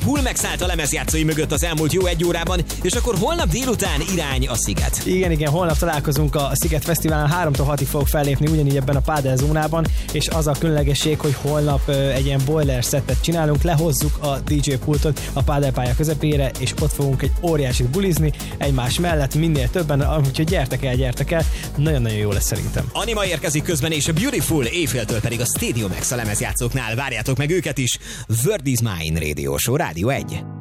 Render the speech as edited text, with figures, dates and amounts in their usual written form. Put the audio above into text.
Pool megszállt a lemezjátszói mögött az elmúlt jó egy órában, és akkor holnap délután irány a Sziget. Igen, holnap találkozunk a Sziget Fesztiválon, 3-tól 6-ig fogok fellépni ugyanígy ebben a pádel zónában, és az a különlegesség, hogy holnap egy ilyen boiler szettet csinálunk, lehozzuk a DJ pultot a pádelpálya közepére, és ott fogunk egy óriásit bulizni egymás mellett, minél többen, úgyhogy gyertek el, nagyon-nagyon jó lesz szerintem. Anima érkezik közben, és a Beautiful, éjféltől pedig a Stadium X a lemezjátszóknál. Várjátok meg őket is. Word is Mine Radio Show, Rádió 1.